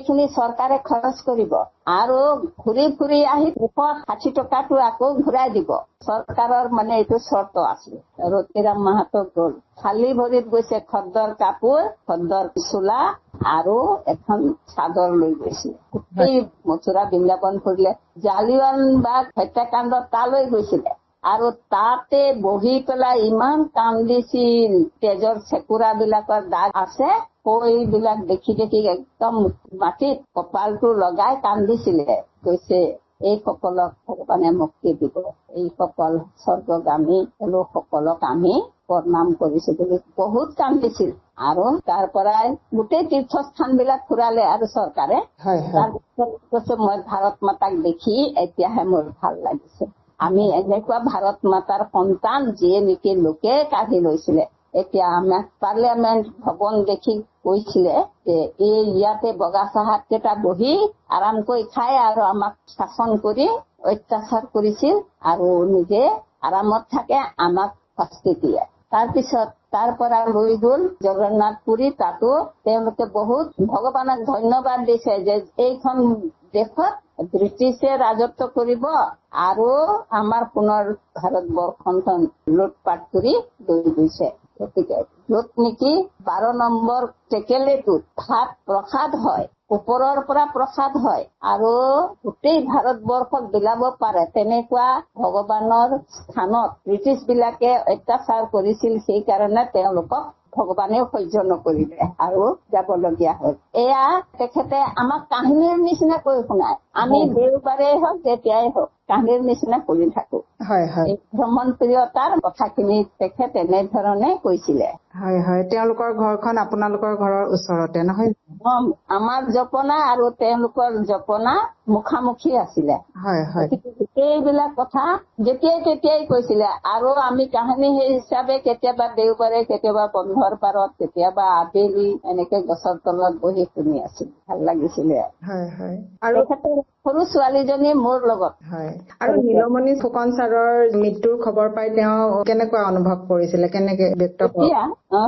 এইখিনি চৰকাৰে খৰচ কৰিব আৰু ঘূৰি ফুৰি আহি 260 টকাটো আকৌ ঘূৰাই দিব। চৰকাৰৰ মানে এইটো চৰ্ত আছিল। ৰতিৰাম মাহাতো গ'ল, খালী ভৰিত গৈছে, খদ্দৰ কাপোৰ, খদ্দৰ চোলা আৰু এখন চাদৰ লৈ গৈছিল। গোটেই মথুৰা বৃন্দাবন ফুৰিলে। জালিয়ানবাগ হত্যাকাণ্ড তালৈ গৈছিলে আৰু তাতে বহি পেলাই ইমান কান্দিছিল। তেজৰ চেকুৰা বিলাকৰ দাগ আছে, সেইবিলাক দেখি দেখি একদম মাটিত কপালটো লগাই কান্দিছিলে। কৈছে এইসকলক ভগৱানে মুক্তি দিব, এইসকল স্বৰ্গগামী লোকসকলক আমি প্ৰণাম কৰিছো বুলি বহুত কান্দিছিল। আৰু তাৰ পৰাই গোটেই তীৰ্থস্থান বিলাক ফুৰালে আৰু চৰকাৰে। তাৰপিছত কৈছে মই ভাৰত মাতাক দেখি এতিয়াহে মোৰ ভাল লাগিছে। আমি এনেকুৱা ভাৰত মাতাৰ সন্তান যিয়ে নেকি লোকে কাঢ়ি লৈছিলে। এতিয়া আমাক পাৰ্লিয়ামেণ্ট ভৱন দেখি কৈছিলে যে এই ইয়াতে বগা চাহাত কেইটা বহি আৰামকৈ খাই আৰু আমাক শাসন কৰি অত্যাচাৰ কৰিছিল আৰু নিজে আৰামত থাকে, আমাক শাস্তি দিয়ে। তাৰপিছত তাৰ পৰা লৈ গ'ল জগন্নাথ পুৰী। তাতো তেওঁলোকে বহুত ভগৱানক ধন্যবাদ দিছে যে এইখন দেশত ব্ৰিটিছে ৰাজত্ব কৰিব আৰু আমাৰ পুনৰ ভাৰতবৰ্ষখন লুটপাট কৰি লৈ গৈছে। গতিকে য'ত নেকি 12 নম্বৰ টেকেলিটোত ভাত প্ৰসাদ হয়, ওপৰৰ পৰা প্ৰসাদ হয় আৰু গোটেই ভাৰতবৰ্ষক বিলাব পাৰে, তেনেকুৱা ভগৱানৰ স্থানত ব্ৰিটিছ বিলাকে অত্যাচাৰ কৰিছিল। সেইকাৰণে তেওঁলোকক ভগৱানেও সহ্য নকৰিলে আৰু যাবলগীয়া হ'ল। এয়া তেখেতে আমাক কাহিনীৰ নিচিনা কৈ শুনায়। আমি দেওবাৰে হওক যেতিয়াই হওক কাহিনীৰ নিচিনা কৰি থাকো। ভ্ৰমণ প্ৰিয়তাৰ কথাখিনি তেখেত এনেধৰণে কৈছিলে। তেওঁলোকৰ ঘৰখন আপোনালোকৰ ঘৰৰ ওচৰতে নহয়? আমাৰ জপনা আৰু তেওঁলোকৰ জপনা মুখামুখি আছিলে। এইবিলাক কথা যেতিয়াই তেতিয়াই কৈছিলে আৰু আমি কাহিনী হিচাপে কেতিয়াবা দেওবাৰে, কেতিয়াবা বন্ধৰ পাৰত, কেতিয়াবা আবেলি এনেকে গছৰ তলত বহি শুনি আছিল। ভাল লাগিছিলে। আৰু সৰু ছোৱালীজনী মোৰ লগত। আৰু নীলমণি ফুকন ছাৰৰ মৃত্যুৰ খবৰ পাই তেওঁ কেনেকুৱা অনুভৱ কৰিছিলে, কেনেকে ব্যক্ত কৰিছিলে?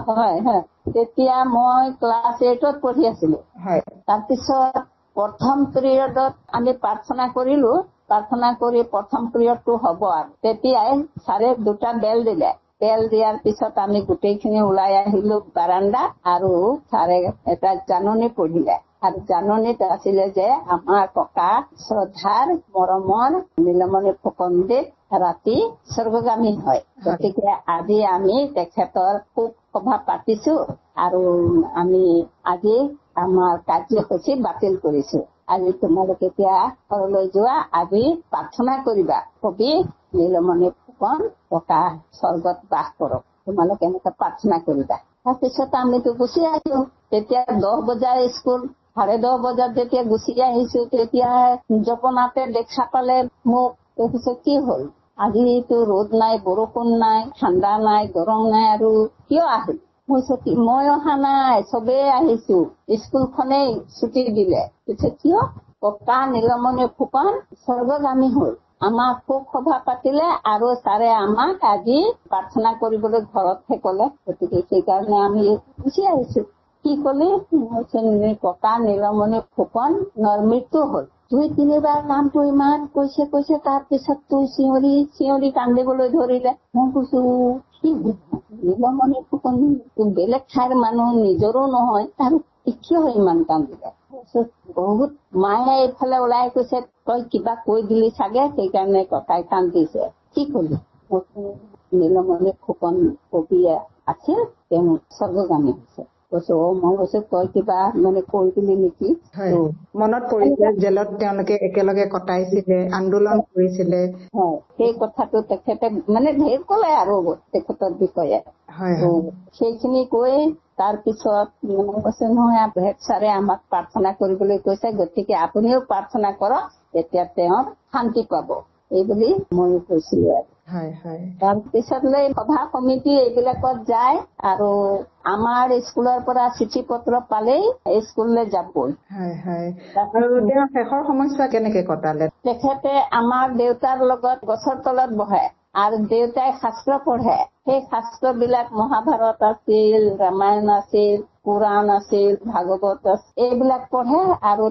তেতিয়া মই ক্লাছ 8ত পঢ়ি আছিলো। তাৰপিছত প্ৰথম পিৰিয়ডত আমি প্ৰাৰ্থনা কৰিলো। প্ৰাৰ্থনা কৰি প্ৰথম পিৰিয়ডটো হ'ব আৰু তেতিয়াই ছাৰে 2টা বেল দিলে। বেল দিয়াৰ পিছত আমি গোটেইখিনি ওলাই আহিলো বাৰাণ্ডাত আৰু ছাৰে এটা জাননী পঢ়িলে। আৰু জাননীত আছিলে যে আমাৰ ককা শ্ৰদ্ধাৰ মৰমৰ নীলমণি ফুকনদেৱ ৰাতি স্বৰ্গগামী হয়। গতিকে আজি আমি তেখেতৰ শোক সভা পাতিছো আৰু আমি আজি আমাৰ কাৰ্যসূচী বাতিল কৰিছো। আজি তোমালোকে এতিয়া ঘৰলৈ যোৱা, আজি প্ৰাৰ্থনা কৰিবা, কবি নীলমণি ফুকন ককা স্বৰ্গত বাস কৰক, তোমালোকে এনেকে প্ৰাৰ্থনা কৰিবা। তাৰপিছত আমিতো গুচি আহিলো। তেতিয়া 10 বজাৰ স্কুল, 10:30 বজাত যেতিয়া গুচি আহিছো তেতিয়া জপনাতে দেখা পালে মোক। তাৰপিছত কি হ'ল, আজিতো ৰ'দ নাই, বৰষুণ নাই, ঠাণ্ডা নাই, গৰম নাই, আৰু কিয় আহিল? মই অহা নাই, চবেই আহিছো, স্কুলখনেই ছুটি দিলে। কিয়? ককা নীলমণি ফুকন স্বৰ্গগামী হ'ল। আমাক শোক সভা পাতিলে আৰু ছাৰে আমাক আজি প্ৰাৰ্থনা কৰিবলৈ ঘৰতহে ক'লে। গতিকে সেইকাৰণে আমি গুচি আহিছো। কি ক'লে? ককা নীলমণি ফুকনৰ মৃত্যু হ'ল। 2-3বাৰ নামটো ইমান কৈছে তাৰপিছততো চিঞৰি কান্দিবলৈ ধৰিলে। মই কৈছো কি নীলমণি ফুকন বেলেগ ঠাইৰ মানুহ, নিজৰো নহয়, আৰু কিয় ইমান কান্দিলে? বহুত মায়ে এইফালে ওলাই কৈছে তই কিবা কৈ দিলি চাগে, সেইকাৰণে ককাই কান্দিছে। কি কলি? নীলমণি ফুকন কবি আছিল, তেওঁ স্বৰ্গগামী হৈছে। কৈছো মই কৈছো তই কিবা মানে কৈ দিলি নেকি? মনত পৰিছে জেলত তেওঁলোকে একেলগে কটাইছিলে, আন্দোলন কৰিছিলে। সেই কথাটো তেখেতে মানে ঢেৰ ক'লে আৰু তেখেতৰ বিষয়ে। সেইখিনি কৈ তাৰপিছত কৈছে নহয় হেড ছাৰে আমাক প্ৰাৰ্থনা কৰিবলৈ কৈছে, গতিকে আপুনিও প্ৰাৰ্থনা কৰক, তেতিয়া তেওঁ শান্তি পাব, এই বুলি মই কৈছিলো আৰু। তাৰপিছত সভা সমিতি এইবিলাকত যায় আৰু আমাৰ স্কুলৰ পৰা চিঠি পত্ৰ পালেই স্কুললৈ যাবই। আৰু তেওঁ শেষৰ সমস্যা কেনেকে কটালে? তেখেতে আমাৰ দেউতাৰ লগত গছৰ তলত বহে আৰু দেউতাই শাস্ত্ৰ পঢ়ে। সেই শাস্ত্ৰবিলাক মহাভাৰত আছিল, ৰামায়ণ আছিল, পুৰাণ আছিল, ভাগৱত আছিল, এইবিলাক পঢ়ে আৰু